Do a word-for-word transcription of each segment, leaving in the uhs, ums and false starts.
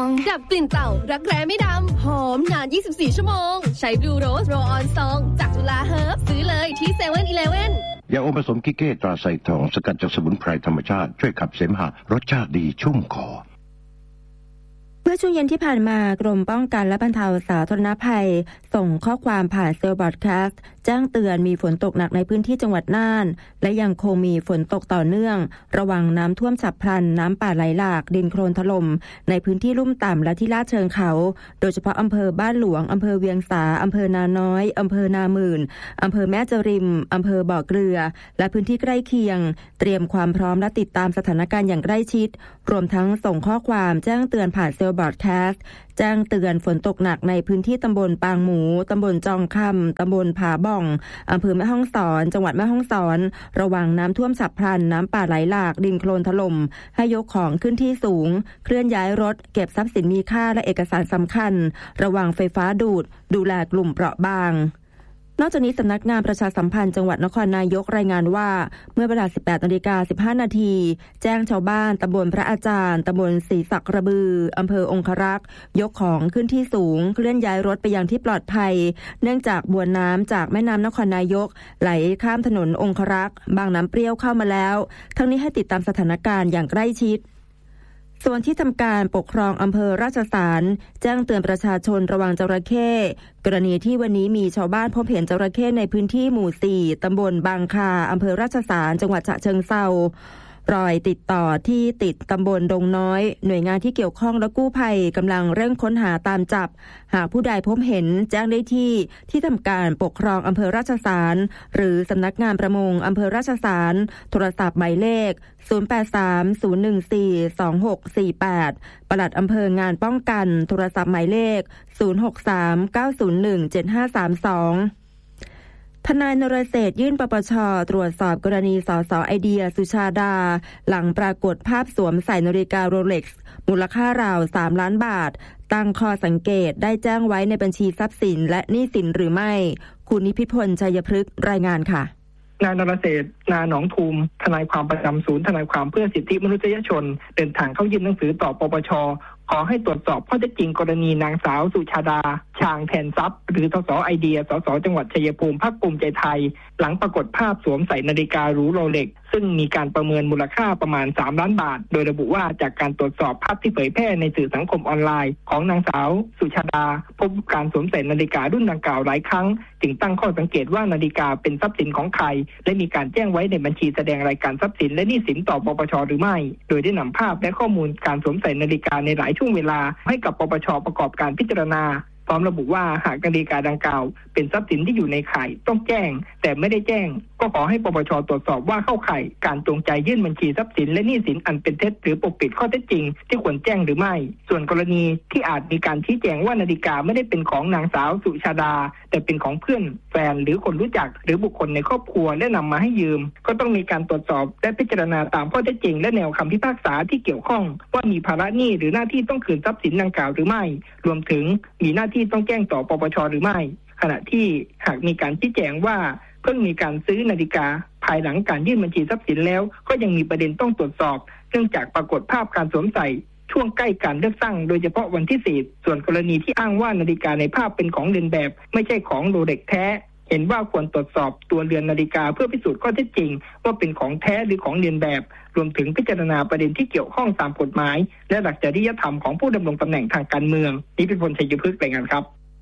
ดับกลิ่นเต่ารักแร้ไม่ดำหอมนานยี่สิบสี่ชั่วโมงใช้บลูโรสโรลออนซองจากจุฬาเฮิร์บซื้อเลยที่เซเว่นอีเลฟเว่นยาอมผสมกิเก้ตราไซทองสกัดจากสมุนไพรธรรมชาติช่วยขับเสมหะรสชาติดีชุ่มคอเมื่อช่วงเย็นที่ผ่านมากรมป้องกันและบรรเทาสาธารณภัยส่งข้อความผ่านเซลล์บอดแคสต์แจ้งเตือนมีฝนตกหนักในพื้นที่จังหวัดน่านและยังคงมีฝนตกต่อเนื่องระวังน้ำท่วมฉับพลันน้ำป่าไหลหลากดินโคลนถล่มในพื้นที่ลุ่มต่ำและที่ลาดเชิงเขาโดยเฉพาะอำเภอบ้านหลวงอำเภอเวียงสาอำเภอนาน้อยอำเภอนาหมื่นอำเภอแม่จริมอำเภอบ่อเกลือและพื้นที่ใกล้เคียงเตรียมความพร้อมและติดตามสถานการณ์อย่างใกล้ชิดรวมทั้งส่งข้อความแจ้งเตือนผ่านเซลล์บอดแคสต์แจ้งเตือนฝนตกหนักในพื้นที่ตำบลปางหมูตำบลจองคำตำบลผาบ่องอำเภอแม่ฮ่องสอนจังหวัดแม่ฮ่องสอนระวังน้ำท่วมฉับพลันน้ำป่าไหลหลากดินโคลนถล่มให้ยกของขึ้นที่สูงเคลื่อนย้ายรถเก็บทรัพย์สินมีค่าและเอกสารสำคัญระวังไฟฟ้าดูดดูแลกลุ่มเปราะบางนอกจากนี้สำนักงานประชาสัมพันธ์จังหวัดนครนายกรายงานว่าเมื่อเวลา สิบแปดนาฬิกาสิบห้านาทีแจ้งชาวบ้านตำบลพระอาจารย์ตำบลศรีสักกระบืออำเภอองครักษ์ยกของขึ้นที่สูงเคลื่อนย้ายรถไปยังที่ปลอดภัยเนื่องจากมวลน้ำจากแม่น้ำนครนายกไหลข้ามถนนองครักษ์บางน้ำเปรี้ยวเข้ามาแล้วทั้งนี้ให้ติดตามสถานการณ์อย่างใกล้ชิดส่วนที่ทำการปกครองอำเภอราชสารแจ้งเตือนประชาชนระวังจระเข้กรณีที่วันนี้มีชาวบ้านพบเห็นจระเข้ในพื้นที่หมู่สี่ตำบลบางคาอำเภอราชสารจังหวัดฉะเชิงเทรารอยติดต่อที่ติดตำบลดงน้อยหน่วยงานที่เกี่ยวข้องและกู้ภัยกำลังเร่งค้นหาตามจับหากผู้ใดพบเห็นแจ้งได้ที่ที่ทำการปกครองอำเภอราชสารหรือสำนักงานประมงอำเภอราชสารโทรศัพท์หมายเลขศูนย์ แปด สาม ศูนย์ หนึ่ง สี่ สอง หก สี่ แปดปลัดอำเภองานป้องกันโทรศัพท์หมายเลขศูนย์ หก สาม เก้า ศูนย์ หนึ่ง เจ็ด ห้า สาม สองทนายนรเศรษฐ์ยื่นปปช.ตรวจสอบกรณีสสไอเดียสุชาดาหลังปรากฏภาพสวมใส่นาฬิกาโรเล็กซ์มูลค่าราวสามล้านบาทตั้งข้อสังเกตได้แจ้งไว้ในบัญชีทรัพย์สินและหนี้สินหรือไม่คุณนิพิพลชัยพฤกษ์รายงานค่ะนายนรเศรษฐ์นาหนองทุมทนายความประจำศูนย์ทนายความเพื่อสิทธิมนุษยชนเดินทางเข้ายื่นหนังสือต่อปปช.ขอให้ตรวจสอบข้อเท็จจริงกรณีนางสาวสุชาดาชางแทนทรัพย์หรือสสไอเดียสสจังหวัดชัยภูมิพรรคภูมิใจไทยหลังปรากฏภาพสวมใส่นาฬิกาหรูโรเล็กซ์ซึ่งมีการประเมินมูลค่าประมาณสามล้านบาทโดยระบุว่าจากการตรวจสอบภาพที่เผยแพร่ในสื่อสังคมออนไลน์ของนางสาวสุชาดาพบการสวมใส่นาฬิการุ่นดังกล่าวหลายครั้งจึงตั้งข้อสังเกตว่านาฬิกาเป็นทรัพย์สินของใครและมีการแจ้งไว้ในบัญชีแสดงรายการทรัพย์สินและหนี้สินต่อปปช.หรือไม่โดยได้นำภาพและข้อมูลการสวมใส่นาฬิกาในหลายช่วงเวลาให้กับปปช.ประกอบการพิจารณาพร้อมระบุว่าหากนาฬิกาดังกล่าวเป็นทรัพย์สินที่อยู่ในข่ายต้องแจ้งแต่ไม่ได้แจ้งก็ขอให้ปปช.ตรวจสอบว่าเข้าข่ายการจงใจยื่นบัญชีทรัพย์สินและหนี้สินอันเป็นเท็จหรือปกปิดข้อเท็จจริงที่ควรแจ้งหรือไม่ส่วนกรณีที่อาจมีการชี้แจงว่านาฬิกาไม่ได้เป็นของนางสาวสุชาดาแต่เป็นของเพื่อนแฟนหรือคนรู้จักหรือบุคคลในครอบครัวและนำมาให้ยืมก็ต้องมีการตรวจสอบและพิจารณาตามข้อเท็จจริงและแนวคำพิพากษาที่เกี่ยวข้องว่ามีภาระหนี้หรือหน้าที่ต้องคืนทรัพย์สินดังกล่าวหรือไม่รวมถึงมีหน้าที่ต้องแจ้งต่อปปช.หรือไม่ขณะที่หากมีการชี้แจงว่าเพิ่งมีการซื้อนาฬิกาภายหลังการยื่นบัญชีทรัพย์สินแล้วก็ยังมีประเด็นต้องตรวจสอบเนื่องจากปรากฏภาพการสวมใส่ช่วงใกล้การเลือกตั้งโดยเฉพาะวันที่สี่ส่วนกรณีที่อ้างว่านาฬิกาในภาพเป็นของเลียนแบบไม่ใช่ของโรเล็กแท้เห็นว่าควรตรวจสอบตัวเรือนนาฬิกาเพื่อพิสูจน์ข้อเท็จจริงว่าเป็นของแท้หรือของเลียนแบบรวมถึงพิจารณาประเด็นที่เกี่ยวข้องตามกฎหมายและหลักจริยธรรมของผู้ดำรงตำแหน่งทางการเมืองนิพิพลชัยพฤกษ์รายงานครับ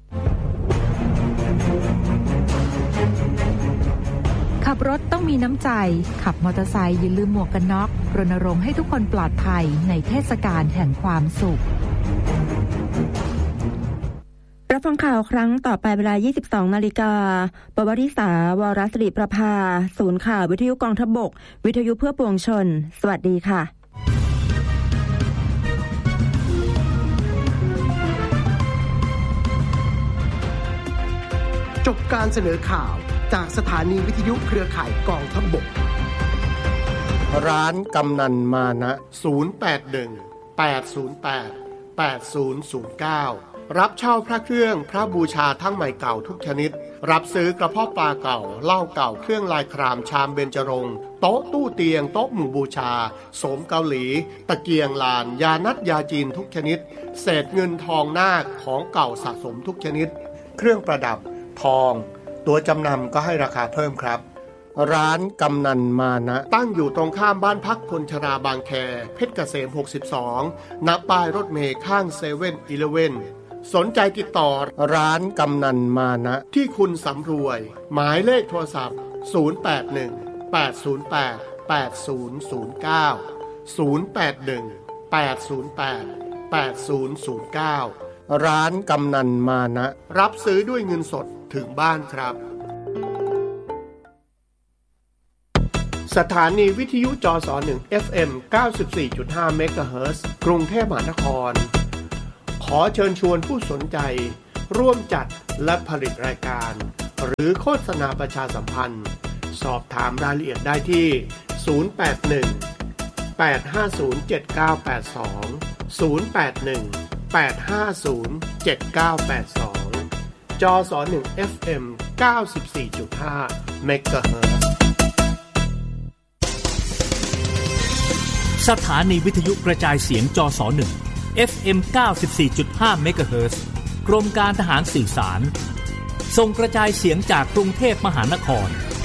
ขับรถต้องมีน้ำใจขับมอเตอร์ไซค์อย่าลืมหมวกกันน็อกรณรงค์ให้ทุกคนปลอดภัยในเทศกาลแห่งความสุขรับฟังข่าวครั้งต่อไปเวลา ยี่สิบสองนาฬิกา ปวริษาวรศิริประภาศูนย์ข่าววิทยุกองทัพบกวิทยุเพื่อปวงชนสวัสดีค่ะจบการเสนอข่าวจากสถานีวิทยุเครือข่ายกองทัพบกร้านกำนันมานะศูนย์ แปด หนึ่ง แปด ศูนย์ แปด แปด ศูนย์ ศูนย์ เก้ารับเช่าพระเครื่องพระบูชาทั้งใหม่เก่าทุกชนิดรับซื้อกระเพาะปลาเก่าเหล้าเก่าเครื่องลายครามชามเบญจรงค์โต๊ะตู้เตียงโต๊ะหมู่บูชาโสมเกาหลีตะเกียงลานยานัดยาจีนทุกชนิดเศษเงินทองนาคของเก่าสะสมทุกชนิดเครื่องประดับทองตัวจำนำก็ให้ราคาเพิ่มครับร้านกำนันมานะตั้งอยู่ตรงข้ามบ้านพักคนชราบางแคเพชรเกษมหกสิบสองณป้ายรถเมล์ข้างเซเว่นอีเลฟเว่นสนใจติดต่อร้านกำนันมานะที่คุณสำรวยหมายเลขโทรศัพท์ศูนย์ แปด หนึ่ง แปด ศูนย์ แปด แปด ศูนย์ ศูนย์ เก้า ศูนย์ แปด หนึ่ง แปด ศูนย์ แปด แปด ศูนย์ ศูนย์ เก้าร้านกำนันมานะรับซื้อด้วยเงินสดถึงบ้านครับสถานีวิทยุจสหนึ่ง เอฟ เอ็ม เก้าสิบสี่จุดห้า เมกะเฮิรตซ์กรุงเทพมหานครขอเชิญชวนผู้สนใจร่วมจัดและผลิตรายการหรือโฆษณาประชาสัมพันธ์สอบถามรายละเอียดได้ที่ศูนย์ แปด หนึ่ง แปด ห้า ศูนย์ เจ็ด เก้า แปด สอง ศูนย์ แปด หนึ่ง แปด ห้า ศูนย์ เจ็ด เก้า แปด สองจสหนึ่ง เอฟ เอ็ม เก้าสิบสี่จุดห้า เมกะเฮิรตซ์สถานีวิทยุกระจายเสียงจสหนึ่ง เอฟ เอ็ม เก้าสิบสี่จุดห้า เมกะเฮิรตซ์กรมการทหารสื่อสารส่งกระจายเสียงจากกรุงเทพมหานคร